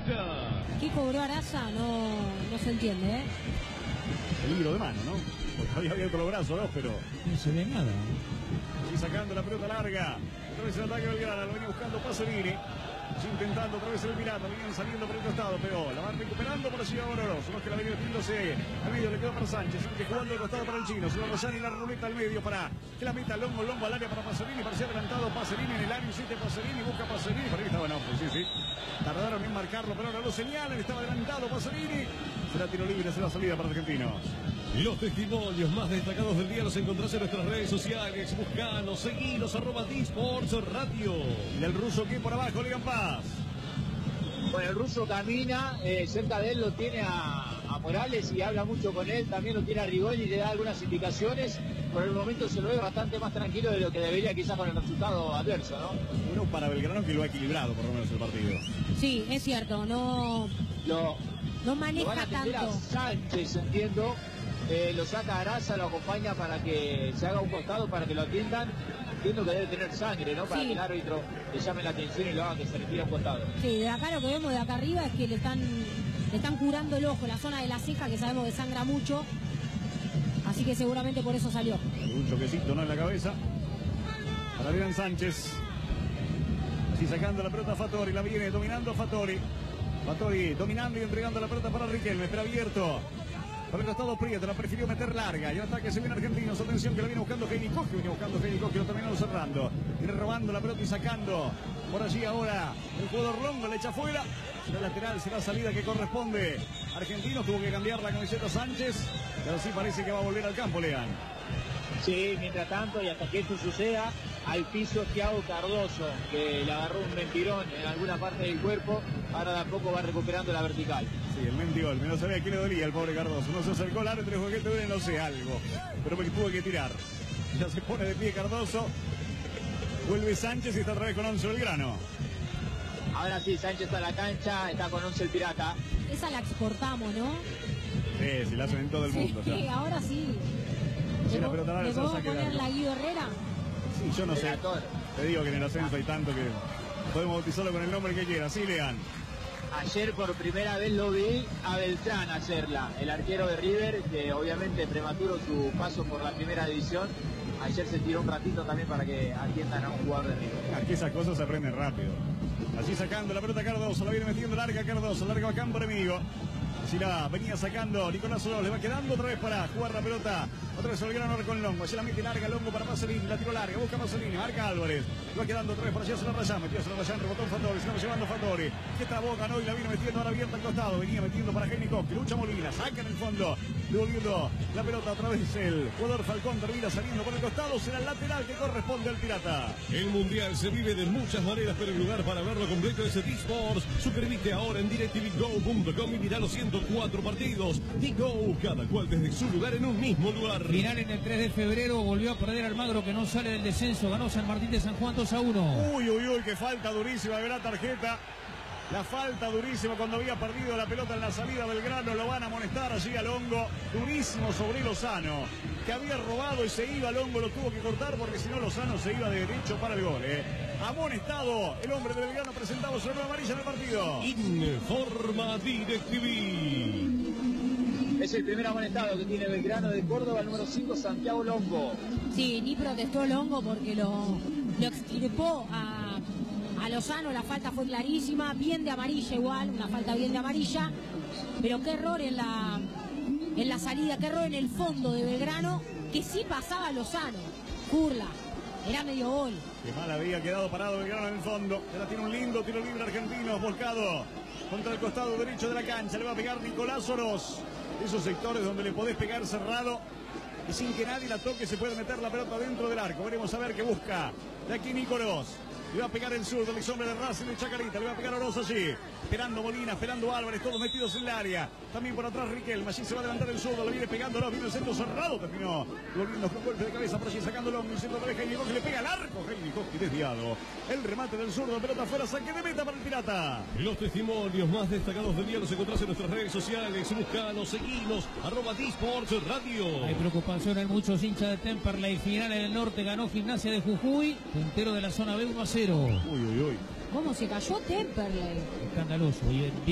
Argentina. ¿Qué cobró Araza? No se entiende, ¿eh? El libro de mano, ¿no? Porque había abierto los brazos, ¿no? Pero no se ve nada. y sacando la pelota larga. Otra vez el ataque del Grana, lo venía buscando Pasolini. Intentando otra vez el Pirata, venían saliendo por el costado, pero la van recuperando por allí ahora Oroz. Uno que la venía metiéndose al medio, le quedó para Sánchez, que jugando al costado para el chino. Se va a Rosani la ruleta al medio para que la meta Longo al área para Pasolini. Parecía adelantado Pasolini en el área, insiste Pasolini, busca Pasolini. Por ahí estaba no, pues sí. Tardaron en marcarlo, pero ahora lo señalan. Estaba adelantado Pasolini. Será tiro libre, será salida para Argentinos. Los testimonios más destacados del día los encontrás en nuestras redes sociales. Buscanos, seguinos, @Disports Radio. Y del ruso que por abajo, Ligan Paz. Bueno, el ruso camina, cerca de él lo tiene a Morales y habla mucho con él, también lo tiene a Rigoni y le da algunas indicaciones. Por el momento se lo ve bastante más tranquilo de lo que debería quizás con el resultado adverso, ¿no? Bueno, para Belgrano que lo ha equilibrado por lo menos el partido. Sí, es cierto, no maneja lo van a atender tanto. a Sánchez, entiendo. Lo saca Araza, lo acompaña para que se haga un costado, para que lo atiendan. Entiendo que debe tener sangre, ¿no? Para Sí. que el árbitro le llame la atención y lo haga que se retire a un costado. Sí, de acá lo que vemos de acá arriba es que le están curando el ojo, la zona de la ceja, que sabemos que sangra mucho. Así que seguramente por eso salió. Un choquecito, ¿no? En la cabeza. Para Adrián Sánchez. Así sacando la pelota Fattori, la viene dominando Fattori. Fattori dominando y entregando la pelota para Riquelme, pero abierto. Por el costado Prieto, la prefirió meter larga. Y el ataque se viene Argentinos. Atención que la viene buscando Heini Koski. Viene buscando Heini Koski, lo terminaron cerrando. Viene robando la pelota y sacando. Por allí ahora el jugador Longo le echa fuera. Será lateral, será salida que corresponde. Argentinos tuvo que cambiar la camiseta Sánchez. Pero sí parece que va a volver al campo, Lean. Sí, mientras tanto, y hasta que esto suceda, al piso Thiago Cardoso, que le agarró un mentirón en alguna parte del cuerpo. Ahora de a poco va recuperando la vertical. Sí, el mentigol, no sabía a quién le dolía el pobre Cardoso. No se acercó al árbitro y dijo que te duele, no sé, algo. Pero me tuvo que tirar. Ya se pone de pie Cardoso. Vuelve Sánchez y está otra vez con 11 Belgrano. Ahora sí, Sánchez está en la cancha, está con 11 el Pirata. Esa la exportamos, ¿no? Sí, la hacen en todo el mundo. Sí, Ya. ahora sí. Sí, la pelota larga ¿Le se la podemos saque de poner arco. la Guido Herrera? Sí, yo no sé. Relator. Te digo que en el ascenso hay tanto que podemos bautizarlo con el nombre que quiera. Sí, Lean. Ayer por primera vez lo vi a Beltrán hacerla, el arquero de River, que obviamente prematuro su paso por la primera división. Ayer se tiró un ratito también para que atiendan a un jugador de River. Aquí esas cosas se aprenden rápido. Así sacando la pelota Cardoso, la viene metiendo larga Cardoso, larga a campo enemigo. Así la venía sacando Nicolás Oroz, le va quedando otra vez para jugar la pelota. Otra vez Belgrano ahora con Longo, se la mete larga Longo para Pasolini, la tiró larga, busca Pasolini, marca Álvarez. Le va quedando otra vez para allá, se la Rayán, metió se la Rayán, rebotó Fattori, se la va llevando Fattori. Que esta boca no y la viene metiendo ahora abierta al costado, venía metiendo para Heini Koski, lucha Molina, saca en el fondo, devolviendo la pelota otra vez el jugador Falcón, termina saliendo por el costado, será el lateral que corresponde al Pirata. El Mundial se vive de muchas maneras, pero el lugar para verlo completo es Disports. Suscríbete ahora en DirecTVGo.com y mirá los 104 partidos. Digo, cada cual desde su lugar en un mismo lugar. Final en el 3 de febrero, volvió a perder Almagro, que no sale del descenso, ganó San Martín de San Juan 2-1. Uy, qué falta durísima, verá tarjeta. La falta durísima cuando había perdido la pelota en la salida Belgrano, lo van a amonestar allí a Longo, durísimo sobre Lozano, que había robado y se iba Longo, lo tuvo que cortar porque si no Lozano se iba de derecho para el gol. Amonestado el hombre de Belgrano, presentado sobre la amarilla en el partido. Informa DirecTV. Es el primer amonestado que tiene Belgrano de Córdoba, el número 5, Santiago Longo. Sí, ni protestó Longo porque lo extirpó a Lozano, la falta fue clarísima, bien de amarilla igual, una falta bien de amarilla, pero qué error en la salida, qué error en el fondo de Belgrano, que sí pasaba Lozano, Curla, era medio gol. Qué mal había quedado parado Belgrano en el fondo, ahora tiene un lindo tiro libre argentino, volcado contra el costado derecho de la cancha, le va a pegar Nicolás Oroz, esos sectores donde le podés pegar cerrado y sin que nadie la toque se puede meter la pelota dentro del arco, veremos a ver qué busca de aquí Nicolás. Le va a pegar el zurdo, el hombre de Racing de Chacarita. Le va a pegar Oroz allí. Esperando Molina, esperando Álvarez, todos metidos en el área. También por atrás Riquelme. Allí se va a adelantar el zurdo. Le viene pegando Oroz. Viene el centro cerrado. Terminó volviendo con golpe de cabeza por allí, sacándolo. Diciendo otra vez Heini Koski. Le pega al arco. Heini Koski desviado. El remate del zurdo. Pelota afuera. Saque de meta para el Pirata. Los testimonios más destacados del día los encontrás en nuestras redes sociales. Buscanos, seguinos, @Disports Radio. Hay preocupación en muchos hinchas de Temperley. Final en el norte, ganó Gimnasia de Jujuy. Puntero de la zona B 1-0. Uy. ¿Cómo se cayó Temperley? Escandaloso. Y